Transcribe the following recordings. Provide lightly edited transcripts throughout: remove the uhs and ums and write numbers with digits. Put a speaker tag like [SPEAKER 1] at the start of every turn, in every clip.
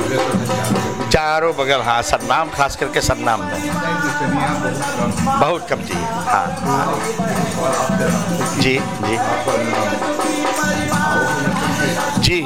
[SPEAKER 1] चारों बगल, हाँ सरनाम, खास करके सरनाम में बहुत कम जी। हाँ जी जी जी।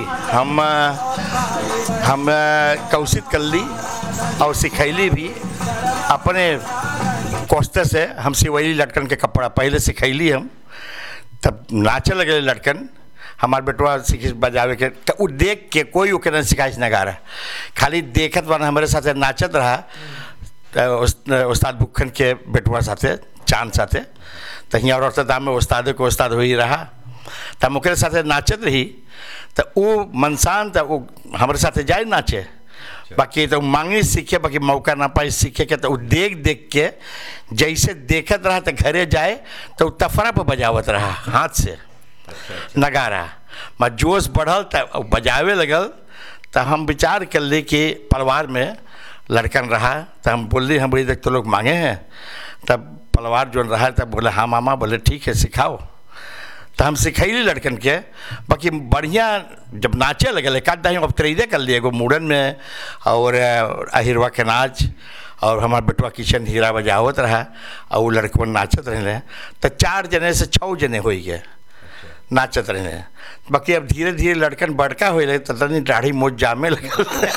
[SPEAKER 1] हम कौशिक कल्ली और सिखैली भी अपने कोस्ते से। हम सिवैली लटकन के कपड़ा पहले सिखैली, हम तब नाचे लगे लटकन। हमार बेटवा सीखी बजावे के, तो वो देख के कोई ओके नहीं सिखाइश नगारा, खाली देखत बना हमारे साथे नाचत रहा। उस्ताद बुखन के बेटवा साथे, चांद साथे, तो हियाँ रोहतास में उस्ताद को उस्ताद हो ही रहा, तो हम ओकरे साथे नाचत रही। तो वो मनसान तो वो हमारे साथे जाए नाचे, बाकी तो मांगी सीखे, बाकी मौका ना पाए सीखे के। तो वो देख देख के जैसे देखत रहा, तो घरे जाए तो तफरा पर बजावत रहा हाथ से नगारा। मैं जोश बढ़ल तो बजावे लगल। तो हम विचार कर ली कि परिवार में लड़कन रहा, तो हम बोली हम बोली तो लोग मांगे हैं। तब परिवार जो रहा, तब बोले हाँ मामा, बोले ठीक है सिखाओ। तो हम सिखैली लड़कन के, बाकी बढ़िया जब नाचे लगे एक आध अब तरीदे कर लिए एगो मूड़न में और अहिरवा के नाच, और हमारे बेटवा किशन हीरा बजावत रहा और वो लड़कन नाचत रहे। तो 4 जने से 6 जने हो गए नाचत रहे। बाकी अब धीरे धीरे लड़कन बड़का हो रहे, तो तनी दाढ़ी मोच जामे लगे।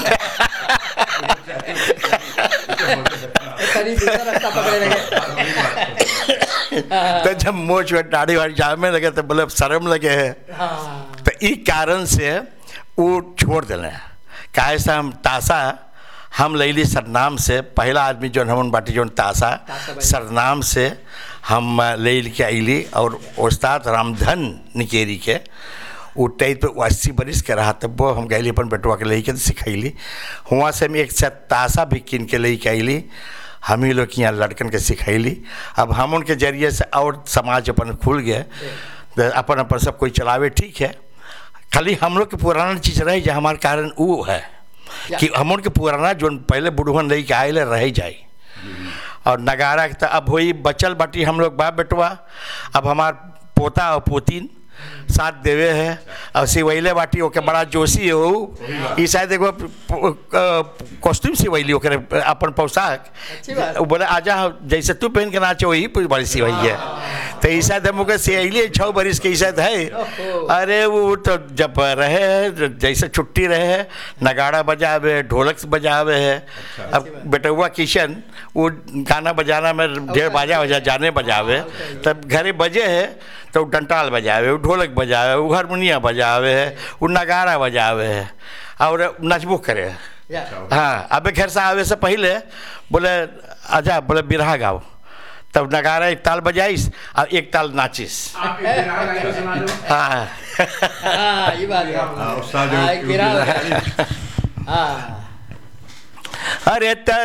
[SPEAKER 1] तो जब मोच में दाढ़ी वाड़ी जामे लगे तो बोले शर्म लगे है। तो इस कारण से वो छोड़ दिले। काहे से हम ताशा हम लैली सरनाम से, पहला आदमी जो हमन बाटी जो ताशा सरनाम से हम ले के अली। और उस्ताद रामधन निकेरी के उठे तो 80 बरिस के रहा, तब वो हम गैली अपन बेटवा के लेके तो सिखैली। हुआ से हम एक साथ ताशा भी किन के लेके अली, हम ही लोग यहाँ लड़कन के सिखैली। अब हम उनके जरिए से और समाज अपन खुल गए, अपन अपन सब कोई चलावे, ठीक है। खाली हम लोग के पुराना चीज़ रहे जो हमारे कारण वो है कि हम उनके पुराना जो पहले बुढ़वन लेके आए रह जाए। और नगारा तो अब वही बचल बाटी हम लोग बाप बेटवा। अब हमार पोता और पोतीन साथ देवे है, और सिवैले बाटी ओके बड़ा जोशी हो। ये शायद एगो कॉस्ट्यूम सिवैली ओके अपन पोशाक, बोले आजा जैसे तू पहन के नाचे वही बड़ी सिवैली है। तो ये शायद हम ओके सिवैली 6 बरिस के शायद है। अरे वो तो जब रहे जैसे छुट्टी रहे, नगाड़ा बजावे, ढोलक बजावे है। अब बेटुआ किशन वो गाना बजाना में ढेर बाजा वजा जाने बजावे, तब घरे बजे है तो डंटाल बजावे, वो ढोलक बजावे, वो हारमोनिया बजावे है, वो नगारा बजावे है और नचबो करे। हाँ, अब घर से आवे से पहले बोले आजा, बोले बिरहा गाओ, तब नगारा एक ताल बजाइस और एक ताल नाचिस। हाँ
[SPEAKER 2] ये बात है।
[SPEAKER 1] अरे